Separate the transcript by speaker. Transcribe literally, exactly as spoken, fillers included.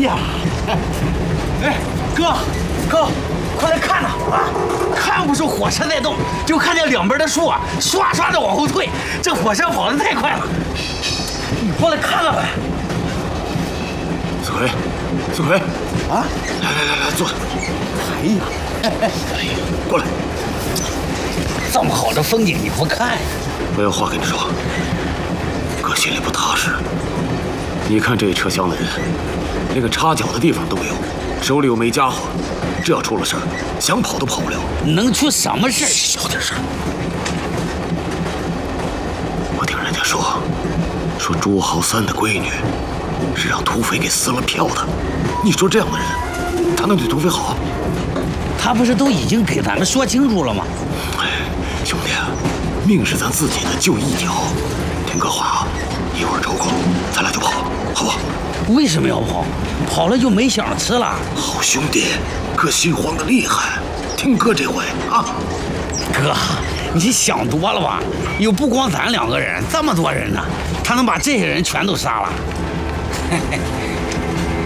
Speaker 1: 呀，哎，哥，哥，快来看呐！啊，看不出火车在动，就看见两边的树啊，唰唰的往后退，这火车跑得太快了。你过来看看呗。
Speaker 2: 四奎，四奎，
Speaker 1: 啊，
Speaker 2: 来来来来，坐。
Speaker 1: 哎呀，
Speaker 2: 哎呀，过来。
Speaker 1: 这么好的风景你不看？
Speaker 2: 我有话跟你说，哥心里不踏实。你看这车厢的人，连个插脚的地方都没有，手里又没家伙，这要出了事儿，想跑都跑不了。
Speaker 1: 能出什么事？
Speaker 2: 小点声。我听人家说，说朱豪三的闺女是让土匪给撕了票的。你说这样的人，他能对土匪好？
Speaker 1: 他不是都已经给咱们说清楚了吗？
Speaker 2: 哎，兄弟，命是咱自己的，就一条。听哥话啊，一会儿抽空咱俩就跑，好不好？
Speaker 1: 为什么要跑？跑了就没想着吃了。
Speaker 2: 好兄弟，哥心慌的厉害，听哥这回啊。
Speaker 1: 哥，你想多了吧？又不光咱两个人，这么多人呢，他能把这些人全都杀了？嘿嘿。